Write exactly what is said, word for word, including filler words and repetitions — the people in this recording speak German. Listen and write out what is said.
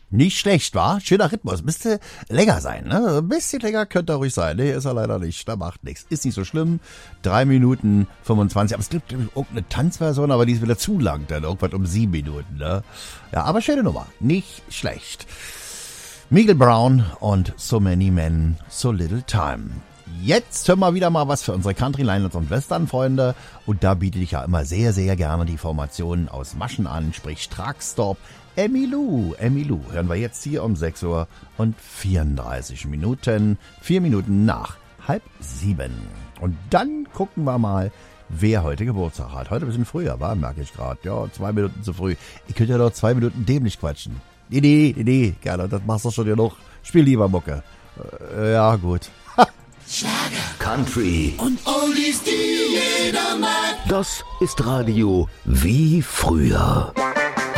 Nicht schlecht, war? Schöner Rhythmus. Müsste länger sein, ne? Ein bisschen länger könnte er ruhig sein. Nee, ist er leider nicht. Da macht nichts. Ist nicht so schlimm. Drei Minuten fünfundzwanzig. Aber es gibt irgendeine Tanzversion, aber die ist wieder zu lang. Dann irgendwas um sieben Minuten, ne? Ja, aber schöne Nummer. Nicht schlecht. Miguel Brown und So Many Men, So Little Time. Jetzt hören wir wieder mal was für unsere Country, Linelands und Western-Freunde. Und da biete ich ja immer sehr, sehr gerne die Formationen aus Maschen an, sprich Truckstop, Emmylou. Emmylou hören wir jetzt hier um sechs Uhr und vierunddreißig Minuten. Vier Minuten nach halb sieben. Und dann gucken wir mal, wer heute Geburtstag hat. Heute ein bisschen früher, war, merke ich gerade. Ja, zwei Minuten zu früh. Ich könnte ja doch zwei Minuten dämlich quatschen. Nee, nee, nee, nee, gerne, das machst du schon genug. Spiel lieber Mucke. Äh, ja, gut. Schlager, Country und Oldies, die jeder mag. Das ist Radio wie früher.